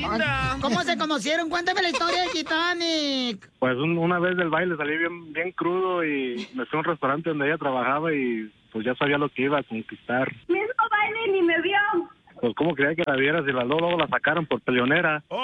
linda! ¿Cómo se conocieron? Cuéntame la historia del Titanic. Pues una vez del baile salí bien crudo y me fui a un restaurante donde ella trabajaba y pues ya sabía lo que iba a conquistar. Mismo baile ni me vio. Pues cómo quería que la vieras y luego la sacaron por peleonera. ¡Oh!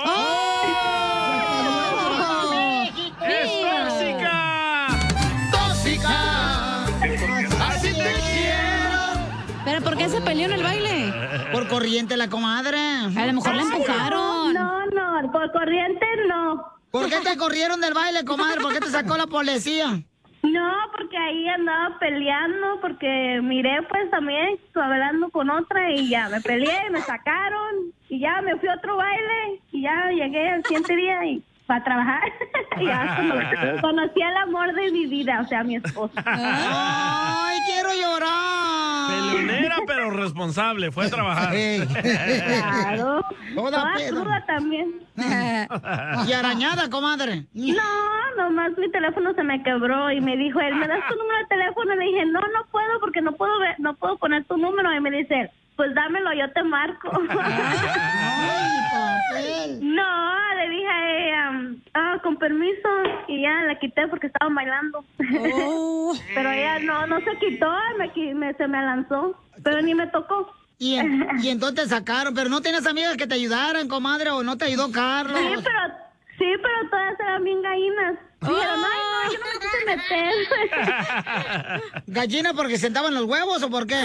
¡Es tóxica! ¡Tóxica! ¡Así te quiero! ¿Pero por qué se peleó en el baile? Por corriente la comadre. A lo mejor la empujaron. No, por corriente no. ¿Por qué te corrieron del baile, comadre? ¿Por qué te sacó la policía? No, porque ahí andaba peleando, porque miré pues también, hablando con otra y ya me peleé, me sacaron y ya me fui a otro baile y ya llegué al siguiente día y para trabajar. Y ya conocí al amor de mi vida, o sea, mi esposo. ¡Ay, quiero llorar! Peleonera, pero responsable. Fue a trabajar. Claro. Toda peda. cruda también. Y arañada, comadre. No, nomás mi teléfono se me quebró y me dijo él, ¿me das tu número de teléfono? Le dije, no puedo porque no puedo poner tu número. Y me dice, pues dámelo, yo te marco. ¡Ay, papel! No, le dije a ella, con permiso, y ya la quité porque estaban bailando. Oh. Pero ella no se quitó, se me lanzó, pero ni me tocó. Y entonces te sacaron, pero no tienes amigas que te ayudaran, comadre, o no te ayudó Carlos. Sí, pero todas eran bien gallinas. Dijeron, ay, no, yo no me quise meter. ¿Gallina porque sentaban los huevos o por qué?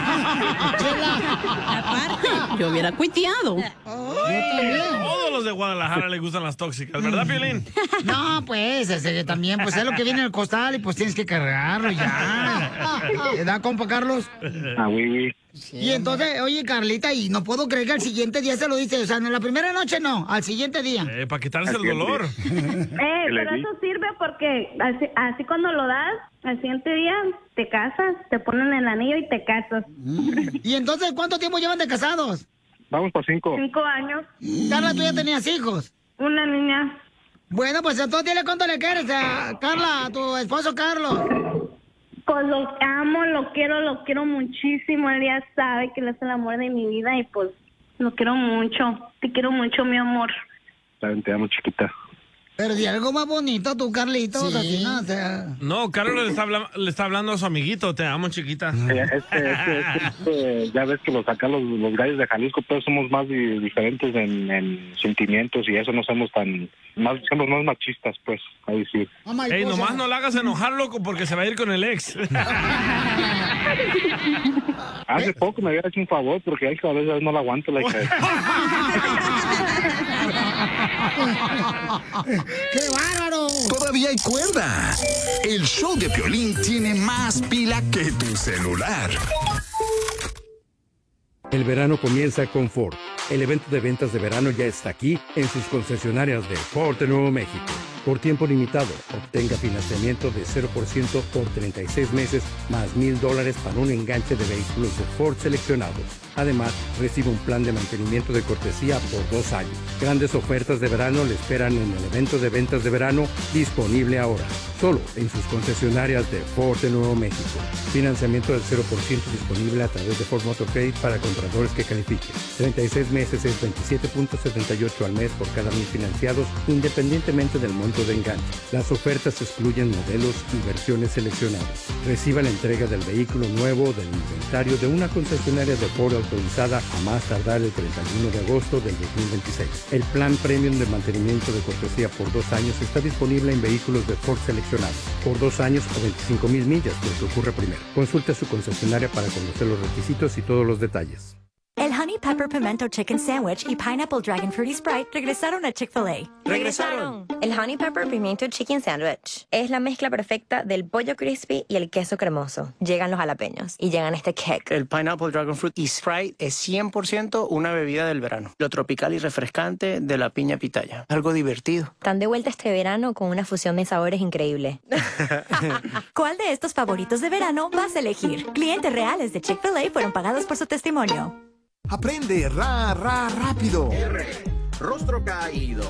Aparte, yo hubiera cuiteado. Todos los de Guadalajara les gustan las tóxicas, ¿verdad, Piolín? No, pues, también, pues es lo que viene en el costal y pues tienes que cargarlo ya. ¿Te da, compa Carlos? Ah, oui. Sí, y entonces, oye, Carlita, y no puedo creer que al siguiente día se lo dice. O sea, en la primera noche no, al siguiente día. Para quitarse el dolor. Pero eso sirve porque así cuando lo das, al siguiente día te casas, te ponen el anillo y te casas. Y entonces, ¿cuánto tiempo llevan de casados? Vamos por 5. 5 años. Carla, ¿tú ya tenías hijos? Una niña. Bueno, pues entonces dile cuánto le quieres a Carla, a tu esposo Carlos. Pues lo amo, lo quiero muchísimo. Él ya sabe que él es el amor de mi vida y pues lo quiero mucho. Te quiero mucho, mi amor. Te amo, chiquita. Pero di algo más bonito tú, Carlitos. Sí. Así, ¿no? O sea... No, Carlos le está hablando a su amiguito. Te amo, chiquita. Ya ves que los gallos de Jalisco, pues somos más diferentes en sentimientos y eso no somos somos más machistas, pues, ahí sí. Ey, nomás no la hagas enojar, loco, porque se va a ir con el ex. Hace poco me había hecho un favor porque a veces no la aguanto. ¡Qué bárbaro! Todavía hay cuerda. El show de Piolín tiene más pila que tu celular. El verano comienza con Ford. El evento de ventas de verano ya está aquí en sus concesionarias de Ford de Nuevo México. Por tiempo limitado, obtenga financiamiento de 0% por 36 meses más $1,000 para un enganche de vehículos de Ford seleccionados. Además, recibe un plan de mantenimiento de cortesía por 2 años. Grandes ofertas de verano le esperan en el evento de ventas de verano disponible ahora. Solo en sus concesionarias de Ford de Nuevo México. Financiamiento del 0% disponible a través de Ford Motor Credit para compradores que califiquen. 36 meses es 27.78 al mes por cada 1,000 financiados, independientemente del monto de enganche. Las ofertas excluyen modelos y versiones seleccionadas. Reciba la entrega del vehículo nuevo del inventario de una concesionaria de Ford autorizada a más tardar el 31 de agosto del 2026. El plan premium de mantenimiento de cortesía por 2 años está disponible en vehículos de Ford seleccionados por 2 años o 25,000 millas, lo que ocurre primero. Consulte su concesionaria para conocer los requisitos y todos los detalles. El Honey Pepper Pimento Chicken Sandwich y Pineapple Dragon Fruity Sprite regresaron a Chick-fil-A. ¡Regresaron! El Honey Pepper Pimiento Chicken Sandwich es la mezcla perfecta del pollo crispy y el queso cremoso. Llegan los jalapeños y llegan este kick. El Pineapple Dragon Fruit y Sprite es 100% una bebida del verano. Lo tropical y refrescante de la piña pitaya. Algo divertido. Están de vuelta este verano con una fusión de sabores increíble. ¿Cuál de estos favoritos de verano vas a elegir? Clientes reales de Chick-fil-A fueron pagados por su testimonio. Aprende rápido. Rostro caído.